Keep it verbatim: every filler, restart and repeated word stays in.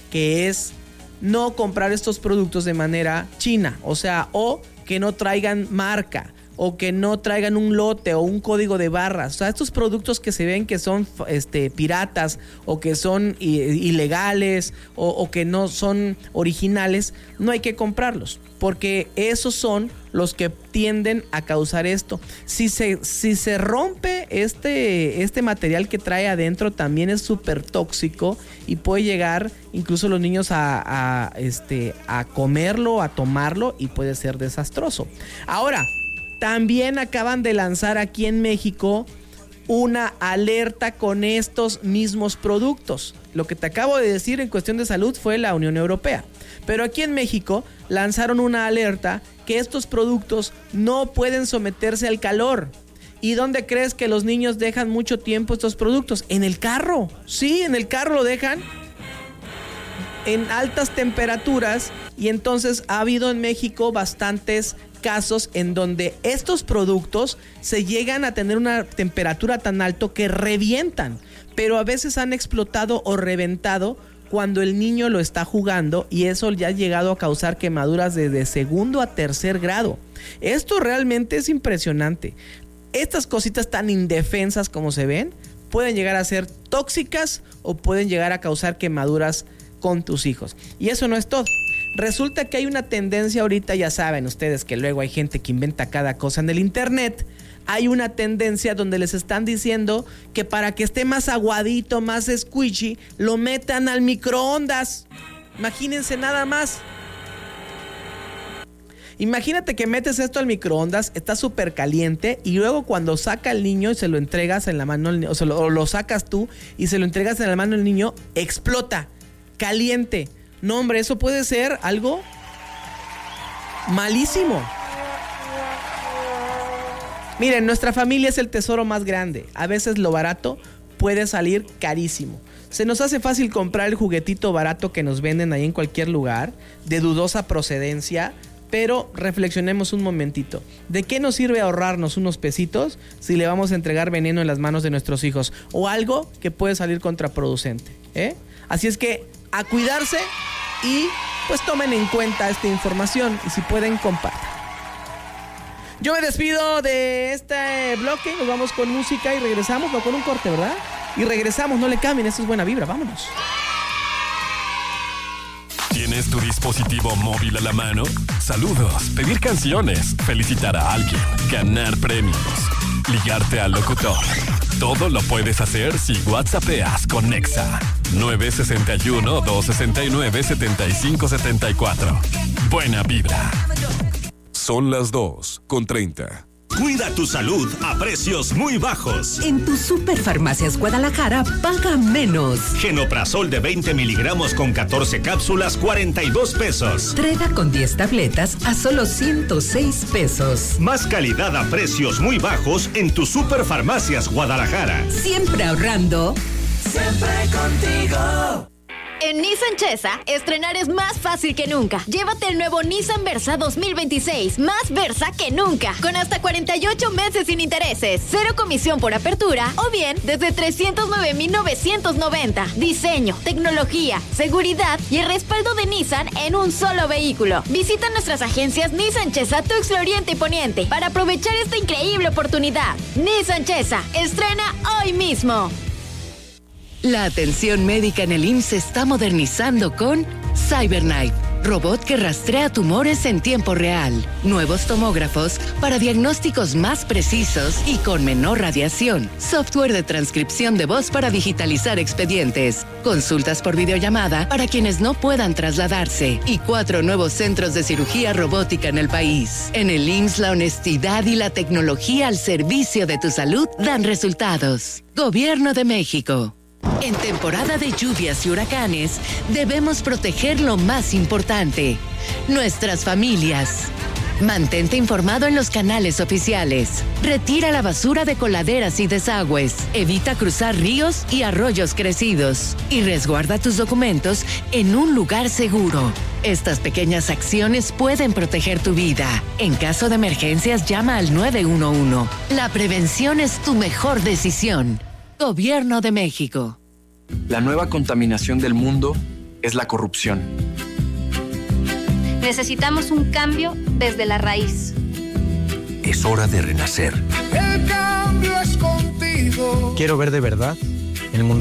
que es no comprar estos productos de manera china, o sea, o que no traigan marca, o que no traigan un lote o un código de barras. O sea, estos productos que se ven que son este, piratas o que son i- ilegales o, o que no son originales, no hay que comprarlos, porque esos son los que tienden a causar esto. Si se, si se rompe este, este material que trae adentro, también es súper tóxico y puede llegar incluso los niños a, a, este, a comerlo, a tomarlo, y puede ser desastroso. Ahora, también acaban de lanzar aquí en México una alerta con estos mismos productos. Lo que te acabo de decir en cuestión de salud fue la Unión Europea. Pero aquí en México lanzaron una alerta que estos productos no pueden someterse al calor. ¿Y dónde crees que los niños dejan mucho tiempo estos productos? En el carro. Sí, en el carro lo dejan en altas temperaturas, y entonces ha habido en México bastantes casos en donde estos productos se llegan a tener una temperatura tan alto que revientan, pero a veces han explotado o reventado cuando el niño lo está jugando, y eso ya ha llegado a causar quemaduras de, de segundo a tercer grado. Esto realmente es impresionante. Estas cositas tan indefensas como se ven pueden llegar a ser tóxicas o pueden llegar a causar quemaduras con tus hijos. Y eso no es todo. Resulta que hay una tendencia ahorita, ya saben ustedes que luego hay gente que inventa cada cosa en el internet. Hay una tendencia donde les están diciendo que para que esté más aguadito, más squishy, lo metan al microondas. Imagínense nada más. Imagínate que metes esto al microondas, está súper caliente, y luego cuando saca el niño y se lo entregas en la mano, o, se lo, o lo sacas tú y se lo entregas en la mano del niño, explota, caliente. No, hombre, eso puede ser algo malísimo. Miren, nuestra familia es el tesoro más grande. A veces lo barato puede salir carísimo. Se nos hace fácil comprar el juguetito barato que nos venden ahí en cualquier lugar, de dudosa procedencia, pero reflexionemos un momentito. ¿De qué nos sirve ahorrarnos unos pesitos si le vamos a entregar veneno en las manos de nuestros hijos? O algo que puede salir contraproducente, ¿eh? Así es que a cuidarse y pues tomen en cuenta esta información, y si pueden, compartan. Yo me despido de este bloque, nos vamos con música y regresamos, no, con un corte, ¿verdad? Y regresamos, no le cambien, esto es buena vibra, vámonos. ¿Tienes tu dispositivo móvil a la mano? Saludos, pedir canciones, felicitar a alguien, ganar premios, ligarte al locutor. Todo lo puedes hacer si WhatsAppeas con Nexa. nueve seis uno, dos seis nueve, siete cinco siete cuatro. Buena vibra. Son las dos con treinta. Cuida tu salud a precios muy bajos. En tu Superfarmacias Guadalajara, paga menos. Genoprazol de veinte miligramos con catorce cápsulas, cuarenta y dos pesos. Treda con diez tabletas a solo ciento seis pesos. Más calidad a precios muy bajos en tu Superfarmacias Guadalajara. Siempre ahorrando. Siempre contigo. En Nissan Chesa, estrenar es más fácil que nunca. Llévate el nuevo Nissan Versa dos mil veintiséis, más Versa que nunca, con hasta cuarenta y ocho meses sin intereses, cero comisión por apertura, o bien desde trescientos nueve mil novecientos noventa. Diseño, tecnología, seguridad y el respaldo de Nissan en un solo vehículo. Visita nuestras agencias Nissan Chesa, Tuxtla Oriente y Poniente para aprovechar esta increíble oportunidad. Nissan Chesa, estrena hoy mismo. La atención médica en el I M S S se está modernizando con CyberKnife, robot que rastrea tumores en tiempo real. Nuevos tomógrafos para diagnósticos más precisos y con menor radiación. Software de transcripción de voz para digitalizar expedientes. Consultas por videollamada para quienes no puedan trasladarse. Y cuatro nuevos centros de cirugía robótica en el país. En el I M S S la honestidad y la tecnología al servicio de tu salud dan resultados. Gobierno de México. En temporada de lluvias y huracanes, debemos proteger lo más importante, nuestras familias. Mantente informado en los canales oficiales. Retira la basura de coladeras y desagües. Evita cruzar ríos y arroyos crecidos. Y resguarda tus documentos en un lugar seguro. Estas pequeñas acciones pueden proteger tu vida. En caso de emergencias, llama al nueve uno uno. La prevención es tu mejor decisión. Gobierno de México. La nueva contaminación del mundo es la corrupción. Necesitamos un cambio desde la raíz. Es hora de renacer. El cambio es contigo. Quiero ver de verdad el mundo